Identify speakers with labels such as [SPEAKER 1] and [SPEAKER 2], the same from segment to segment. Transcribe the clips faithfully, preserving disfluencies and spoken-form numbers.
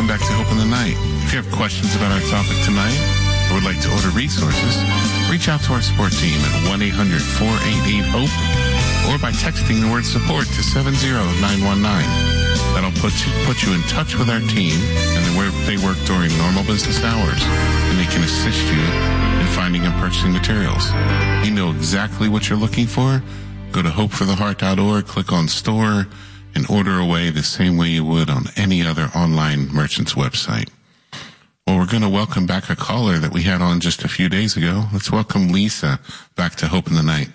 [SPEAKER 1] back to Hope in the Night. If you have questions about our topic tonight or would like to order resources, reach out to our support team at one eight hundred four eight eight HOPE or by texting the word support to seven zero nine one nine. That'll put you, put you in touch with our team, and they work, they work during normal business hours, and they can assist you in finding and purchasing materials. You know exactly what you're looking for. Go to hope for the heart dot org, click on store, and order away the same way you would on any other online merchant's website. Well, we're going to welcome back a caller that we had on just a few days ago. Let's welcome Lisa back to Hope in the Night.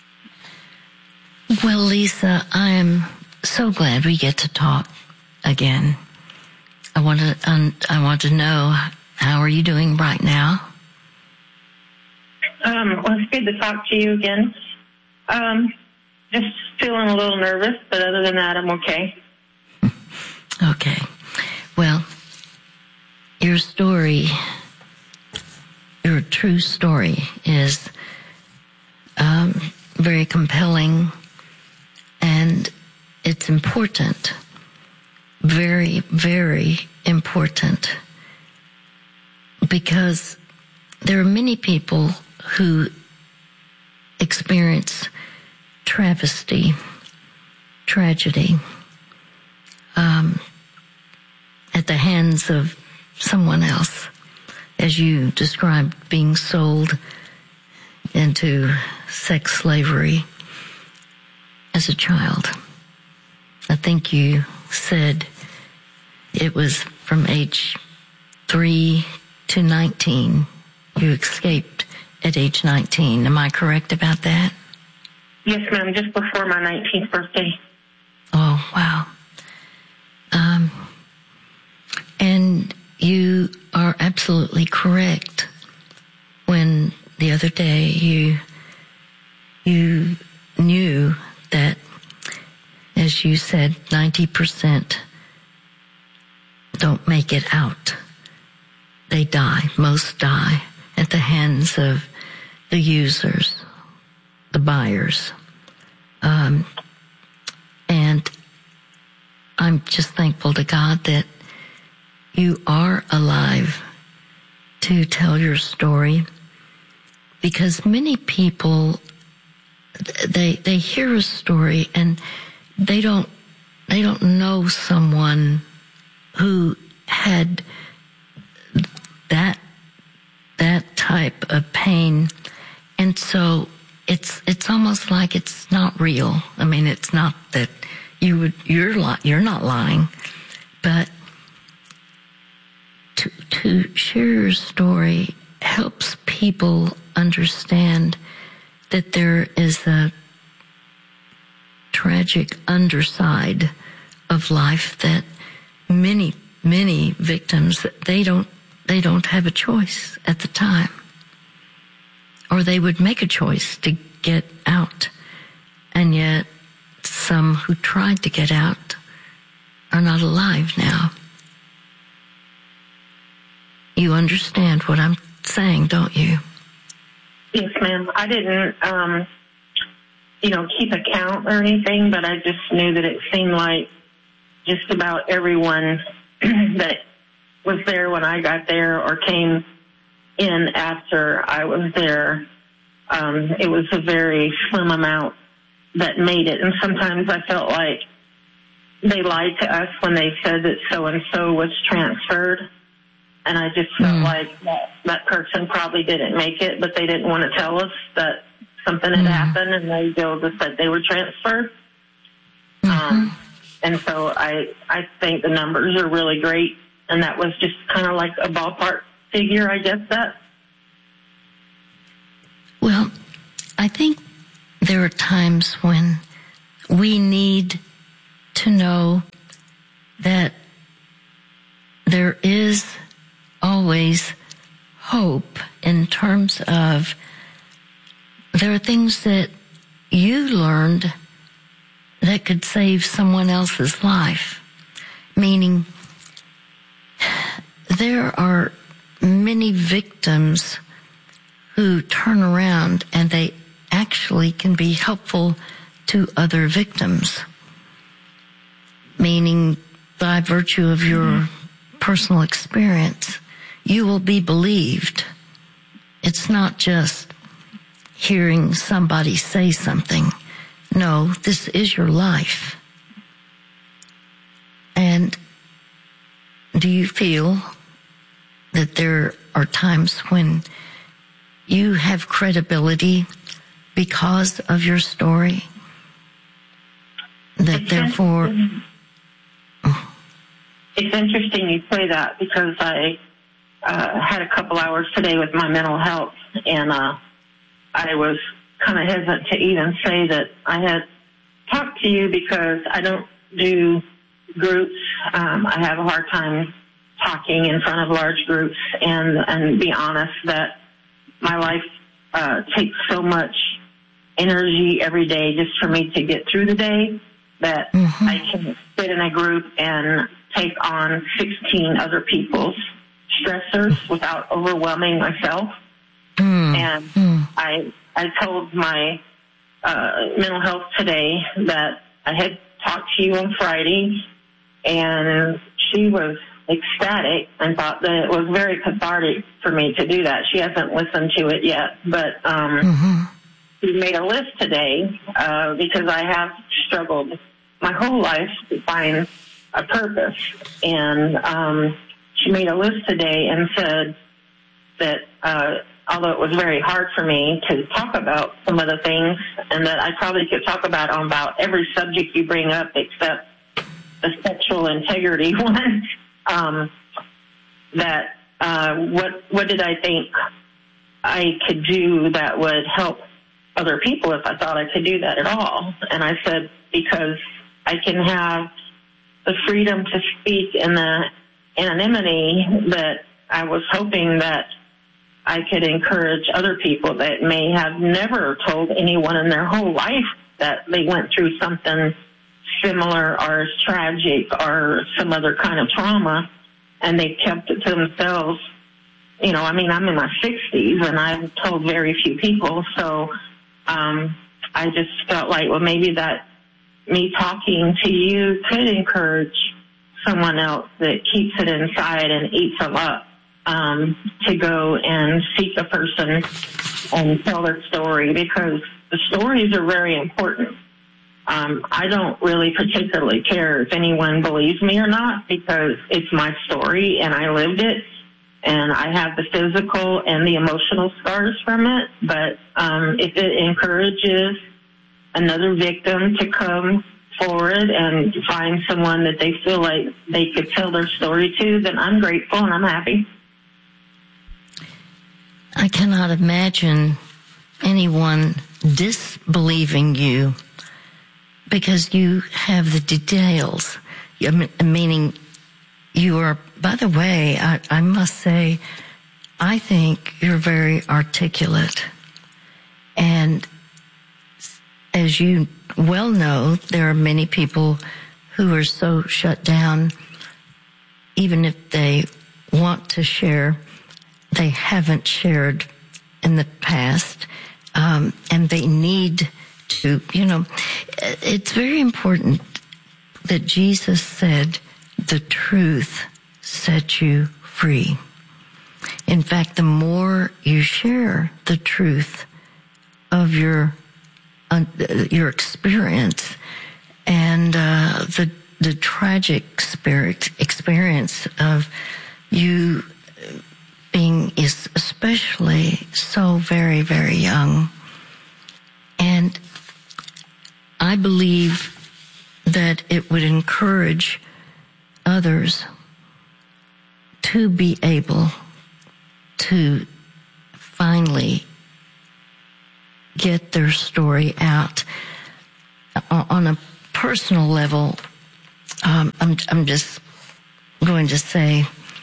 [SPEAKER 2] Well, Lisa, I am so glad we get to talk again. I want to, um, I want to know, how are you doing right now?
[SPEAKER 3] Um, well, it's good to talk to you again. Um, just feeling a little nervous, but other than that, I'm okay.
[SPEAKER 2] Okay. Well, your story, your true story is um, very compelling, and it's important, very, very important, because there are many people who experience travesty, tragedy, um, at the hands of someone else, as you described, being sold into sex slavery as a child. I think you said it was from age three to nineteen. You escaped at age nineteen. Am I correct about that?
[SPEAKER 3] Yes, ma'am, just before my nineteenth birthday.
[SPEAKER 2] Oh, wow. Um, and you are absolutely correct when the other day you you knew that, as you said, ninety percent don't make it out. They die, most die at the hands of the users, the buyers. Um, and I'm just thankful to God that you are alive to tell your story, because many people, they they hear a story and they don't they don't know someone who had that that type of pain, and so it's it's almost like it's not real. I mean, it's not that you would you're li- you're not lying, but to to share your story helps people understand that there is a tragic underside of life that many many victims, they don't they don't have a choice at the time, or they would make a choice to get out, and yet some who tried to get out are not alive now. You understand what I'm saying, don't you?
[SPEAKER 3] Yes, ma'am. I didn't, um, you know, keep a count or anything, but I just knew that it seemed like just about everyone that was there when I got there or came in after I was there, um, it was a very slim amount that made it. And sometimes I felt like they lied to us when they said that so-and-so was transferred. And I just felt mm. like that, that person probably didn't make it, but they didn't want to tell us that something had mm. happened, and they just said they were transferred. Mm-hmm. Um, and so I, I think the numbers are really great, and that was just kind of like a ballpark figure, I guess that.
[SPEAKER 2] Well, I think there are times when we need to know that there is always hope in terms of there are things that you learned that could save someone else's life. Meaning, there are many victims who turn around and they actually can be helpful to other victims. Meaning, by virtue of your mm-hmm. personal experience, you will be believed. It's not just hearing somebody say something. No, this is your life. And do you feel that there are times when you have credibility because of your story? That
[SPEAKER 3] it's
[SPEAKER 2] therefore...
[SPEAKER 3] Interesting. It's interesting you say that, because I uh, had a couple hours today with my mental health, and uh, I was kind of hesitant to even say that I had talked to you, because I don't do groups. Um, I have a hard time talking in front of large groups, and, and be honest that my life uh, takes so much energy every day just for me to get through the day that mm-hmm. I can sit in a group and take on sixteen other people's stressors without overwhelming myself. Mm. And mm. I I told my uh, mental health today that I had talked to you on Friday, and she was ecstatic and thought that it was very cathartic for me to do that. She hasn't listened to it yet, but um, mm-hmm. she made a list today uh, because I have struggled my whole life to find a purpose. And um, she made a list today and said that uh, although it was very hard for me to talk about some of the things, and that I probably could talk about on about every subject you bring up except the sexual integrity one, um, that uh, what what did I think I could do that would help other people if I thought I could do that at all? And I said, because I can have the freedom to speak in the anonymity, that I was hoping that I could encourage other people that may have never told anyone in their whole life that they went through something similar or as tragic or some other kind of trauma, and they kept it to themselves. You know, I mean, I'm in my sixties, and I've told very few people, so um, I just felt like, well, maybe that me talking to you could encourage someone else that keeps it inside and eats them up um, to go and seek a person and tell their story, because the stories are very important. Um, I don't really particularly care if anyone believes me or not, because it's my story and I lived it, and I have the physical and the emotional scars from it. But um, if it encourages another victim to come forward and find someone that they feel like they could tell their story to, then I'm grateful and I'm happy.
[SPEAKER 2] I cannot imagine anyone disbelieving you, because you have the details, meaning you are, by the way, I, I must say, I think you're very articulate. And as you well know, there are many people who are so shut down, even if they want to share, they haven't shared in the past, um, and they need to, you know, it's very important that Jesus said, the truth sets you free. In fact, the more you share the truth of your uh, your experience and uh, the the tragic spirit experience of you being is especially so very, very young. And I believe that it would encourage others to be able to finally get their story out. On a personal level, um, I'm, I'm just going to say,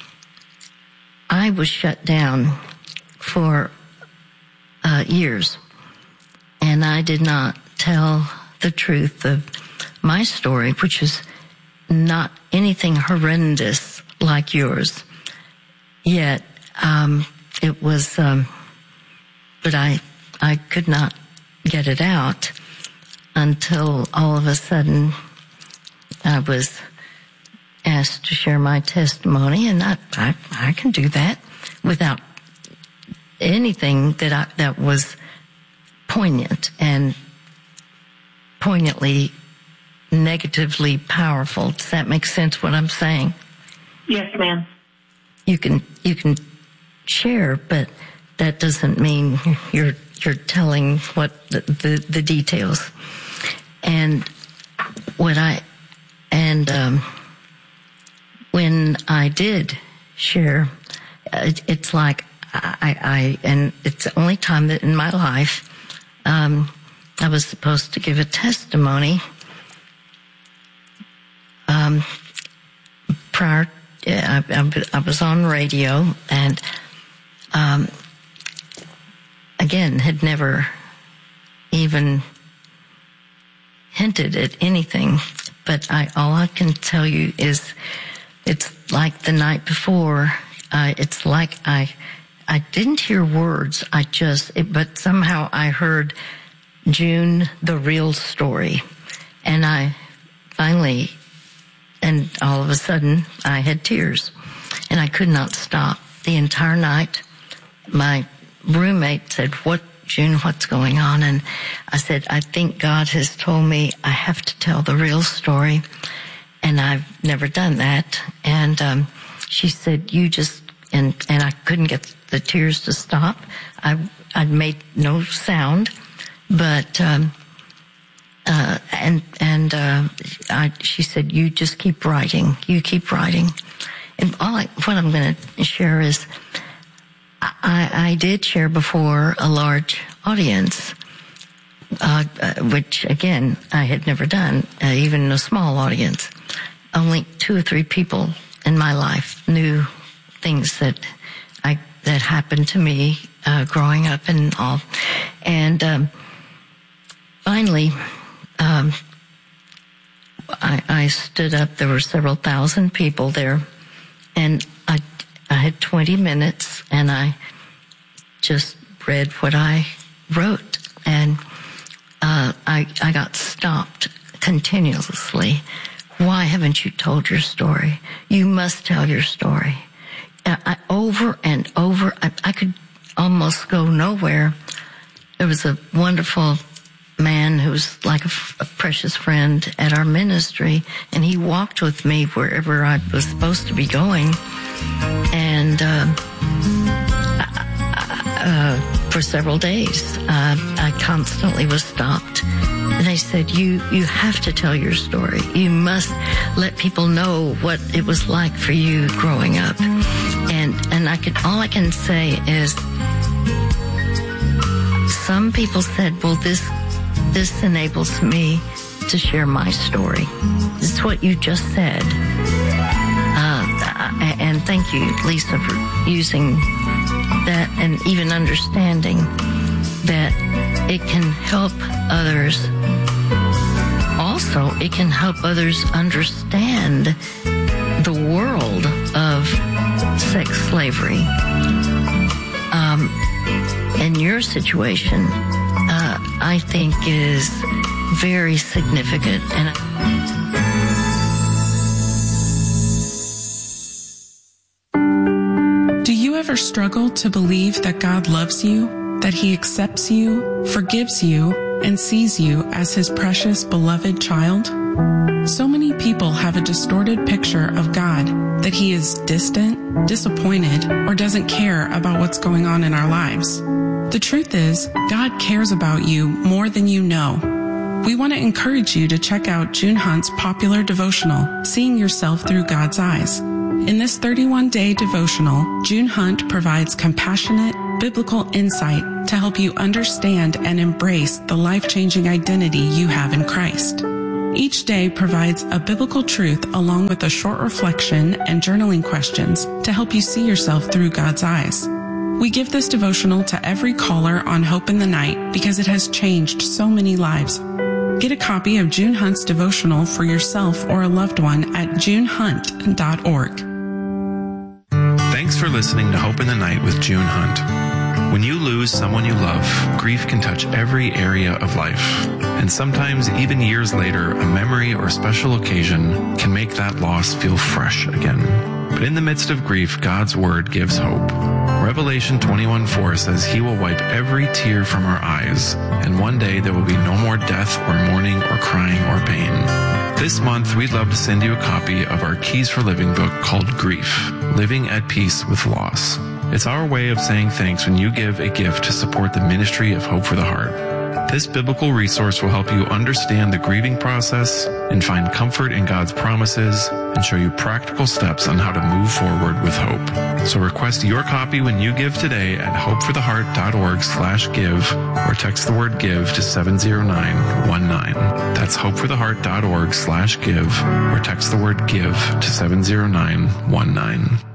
[SPEAKER 2] I was shut down for uh, years, and I did not tell the truth of my story, which is not anything horrendous like yours. Yet, um, it was, um, but I, I could not get it out until all of a sudden I was asked asked to share my testimony, and I, I, I can do that without anything that I, that was poignant and poignantly negatively powerful. Does that make sense what I'm saying?
[SPEAKER 3] Yes, ma'am.
[SPEAKER 2] You can you can share, but that doesn't mean you're you're telling what the, the, the details. And what I and um, when I did share, it, it's like I, I and it's the only time that in my life um, I was supposed to give a testimony. Um, prior, I, I, I was on radio and. Um, again, had never even hinted at anything, but I, all I can tell you is it's like the night before. Uh, it's like I, I didn't hear words. I just, it, but somehow I heard June, the real story. And I finally, and all of a sudden I had tears and I could not stop the entire night. My roommate said, what, June, what's going on? And I said, I think God has told me I have to tell the real story. And I've never done that. And, um, she said, you just, and, and I couldn't get the tears to stop. I, I'd made no sound, but, um, uh, and, and, uh, I, she said, you just keep writing. You keep writing. And all I, what I'm going to share is, I, I did share before a large audience, uh, uh, which again, I had never done, uh, even a small audience. Only two or three people in my life knew things that I, that happened to me, uh, growing up and all. And, um, finally, um, I, I stood up. There were several thousand people there, and I I had twenty minutes, and I just read what I wrote, and uh, I I got stopped continuously. Why haven't you told your story? You must tell your story. I, I, over and over, I, I could almost go nowhere. There was a wonderful man who was like a, a precious friend at our ministry, and he walked with me wherever I was supposed to be going. And uh, uh, for several days, uh, I constantly was stopped. And they said, you, you have to tell your story. You must let people know what it was like for you growing up. And, and I could, all I can say is, some people said, well, this, this enables me to share my story. It's what you just said. And thank you, Lisa, for using that and even understanding that it can help others. Also, it can help others understand the world of sex slavery. Um, and your situation, uh, I think, is very significant. And
[SPEAKER 4] ever struggle to believe that God loves you, that He accepts you, forgives you, and sees you as His precious, beloved child? So many people have a distorted picture of God, that He is distant, disappointed, or doesn't care about what's going on in our lives. The truth is, God cares about you more than you know. We want to encourage you to check out June Hunt's popular devotional, Seeing Yourself Through God's Eyes. In this thirty-one day devotional, June Hunt provides compassionate, biblical insight to help you understand and embrace the life-changing identity you have in Christ. Each day provides a biblical truth along with a short reflection and journaling questions to help you see yourself through God's eyes. We give this devotional to every caller on Hope in the Night because it has changed so many lives. Get a copy of June Hunt's devotional for yourself or a loved one at june hunt dot org.
[SPEAKER 5] Thanks for listening to Hope in the Night with June Hunt. When you lose someone you love, grief can touch every area of life. And sometimes, even years later, a memory or special occasion can make that loss feel fresh again. But in the midst of grief, God's word gives hope. Revelation twenty-one four says he will wipe every tear from our eyes, and one day there will be no more death or mourning or crying or pain. This month, we'd love to send you a copy of our Keys for Living book called Grief, Living at Peace with Loss. It's our way of saying thanks when you give a gift to support the ministry of Hope for the Heart. This biblical resource will help you understand the grieving process and find comfort in God's promises and show you practical steps on how to move forward with hope. So request your copy when you give today at hopefortheheart.org slash give or text the word give to seven zero nine one nine. That's hopefortheheart.org slash give or text the word give to seven zero nine one nine.